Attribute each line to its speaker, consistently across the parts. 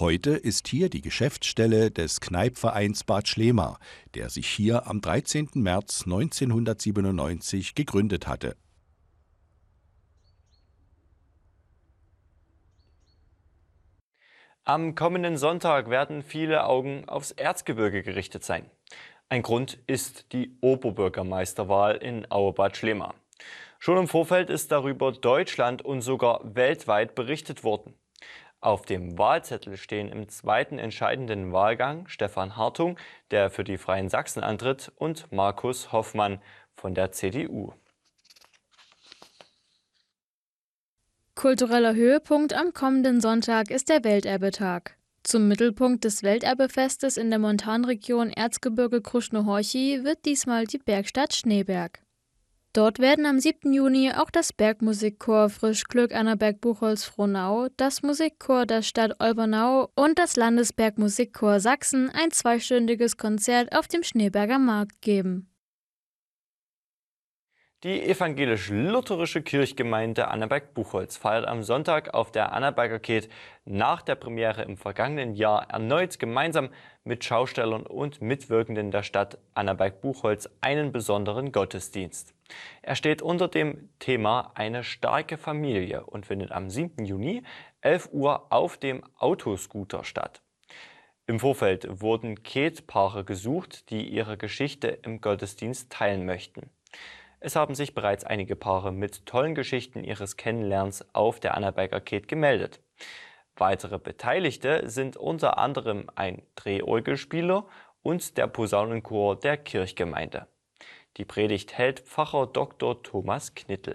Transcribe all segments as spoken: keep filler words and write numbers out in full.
Speaker 1: Heute ist hier die Geschäftsstelle des Kneipvereins Bad Schlema, der sich hier am dreizehnten März neunzehnhundertsiebenundneunzig gegründet hatte.
Speaker 2: Am kommenden Sonntag werden viele Augen aufs Erzgebirge gerichtet sein. Ein Grund ist die Oberbürgermeisterwahl in Auebad Schlema. Schon im Vorfeld ist darüber Deutschland und sogar weltweit berichtet worden. Auf dem Wahlzettel stehen im zweiten entscheidenden Wahlgang Stefan Hartung, der für die Freien Sachsen antritt, und Markus Hoffmann von der C D U.
Speaker 3: Kultureller Höhepunkt am kommenden Sonntag ist der Welterbetag. Zum Mittelpunkt des Welterbefestes in der Montanregion Erzgebirge-Krušnohoří wird diesmal die Bergstadt Schneeberg. Dort werden am siebten Juni auch das Bergmusikchor Frischglück Annaberg-Buchholz-Frohnau, das Musikchor der Stadt Olbernau und das Landesbergmusikchor Sachsen ein zweistündiges Konzert auf dem Schneeberger Markt geben.
Speaker 2: Die evangelisch-lutherische Kirchgemeinde Annaberg-Buchholz feiert am Sonntag auf der Annaberger Keet nach der Premiere im vergangenen Jahr erneut gemeinsam mit Schaustellern und Mitwirkenden der Stadt Annaberg-Buchholz einen besonderen Gottesdienst. Er steht unter dem Thema Eine starke Familie und findet am siebten Juni elf Uhr auf dem Autoscooter statt. Im Vorfeld wurden Keet-Paare gesucht, die ihre Geschichte im Gottesdienst teilen möchten. Es haben sich bereits einige Paare mit tollen Geschichten ihres Kennenlernens auf der Annaberger Keet gemeldet. Weitere Beteiligte sind unter anderem ein Drehorgelspieler und der Posaunenchor der Kirchgemeinde. Die Predigt hält Pfarrer Doktor Thomas Knittel.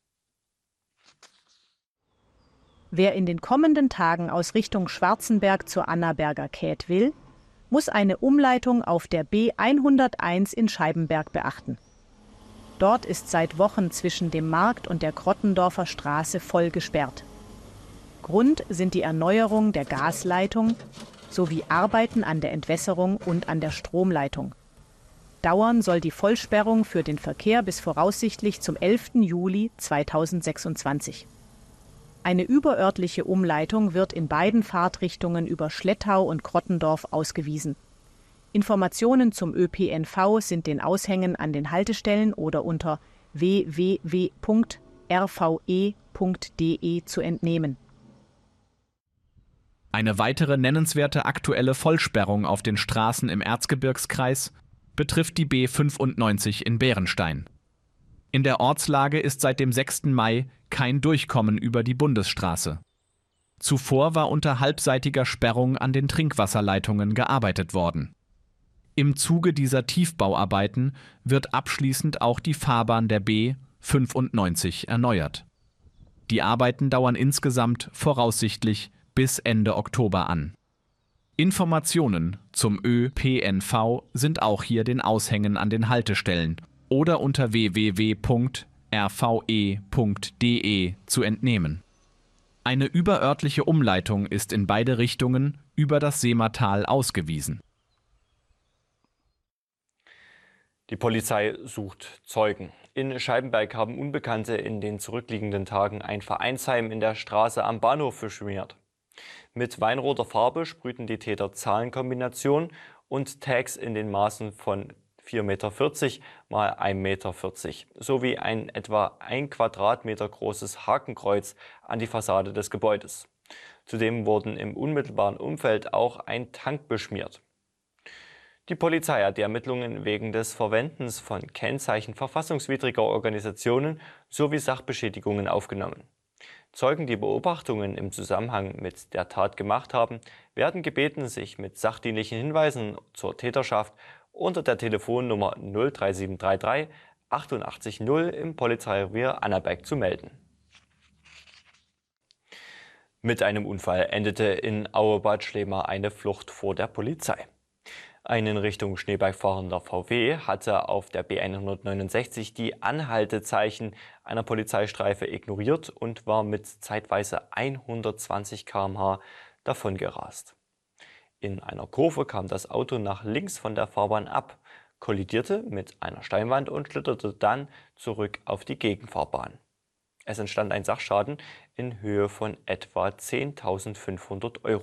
Speaker 4: Wer in den kommenden Tagen aus Richtung Schwarzenberg zur Annaberger Keet will, muss eine Umleitung auf der B hunderteins in Scheibenberg beachten. Dort ist seit Wochen zwischen dem Markt und der Krottendorfer Straße voll gesperrt. Grund sind die Erneuerung der Gasleitung sowie Arbeiten an der Entwässerung und an der Stromleitung. Dauern soll die Vollsperrung für den Verkehr bis voraussichtlich zum elften Juli zweitausendsechsundzwanzig. Eine überörtliche Umleitung wird in beiden Fahrtrichtungen über Schlettau und Krottendorf ausgewiesen. Informationen zum Ö P N V sind den Aushängen an den Haltestellen oder unter w w w punkt r v e punkt d e zu entnehmen.
Speaker 5: Eine weitere nennenswerte aktuelle Vollsperrung auf den Straßen im Erzgebirgskreis betrifft die B fünfundneunzig in Bärenstein. In der Ortslage ist seit dem sechsten Mai kein Durchkommen über die Bundesstraße. Zuvor war unter halbseitiger Sperrung an den Trinkwasserleitungen gearbeitet worden. Im Zuge dieser Tiefbauarbeiten wird abschließend auch die Fahrbahn der B fünfundneunzig erneuert. Die Arbeiten dauern insgesamt voraussichtlich bis Ende Oktober an. Informationen zum Ö P N V sind auch hier den Aushängen an den Haltestellen oder unter w w w punkt r v e punkt d e zu entnehmen. Eine überörtliche Umleitung ist in beide Richtungen über das Seematal ausgewiesen.
Speaker 2: Die Polizei sucht Zeugen. In Scheibenberg haben Unbekannte in den zurückliegenden Tagen ein Vereinsheim in der Straße am Bahnhof beschmiert. Mit weinroter Farbe sprühten die Täter Zahlenkombinationen und Tags in den Maßen von vier Meter vierzig mal ein Meter vierzig sowie ein etwa ein Quadratmeter großes Hakenkreuz an die Fassade des Gebäudes. Zudem wurden im unmittelbaren Umfeld auch ein Tank beschmiert. Die Polizei hat die Ermittlungen wegen des Verwendens von Kennzeichen verfassungswidriger Organisationen sowie Sachbeschädigungen aufgenommen. Zeugen, die Beobachtungen im Zusammenhang mit der Tat gemacht haben, werden gebeten, sich mit sachdienlichen Hinweisen zur Täterschaft unter der Telefonnummer null drei sieben drei drei achtundachtzig null im Polizeirevier Annaberg zu melden. Mit einem Unfall endete in Auebad Schlema eine Flucht vor der Polizei. Ein in Richtung Schneeberg fahrender V W hatte auf der B hundertneunundsechzig die Anhaltezeichen einer Polizeistreife ignoriert und war mit zeitweise hundertzwanzig Kilometer pro Stunde davongerast. In einer Kurve kam das Auto nach links von der Fahrbahn ab, kollidierte mit einer Steinwand und schlitterte dann zurück auf die Gegenfahrbahn. Es entstand ein Sachschaden in Höhe von etwa zehntausendfünfhundert Euro.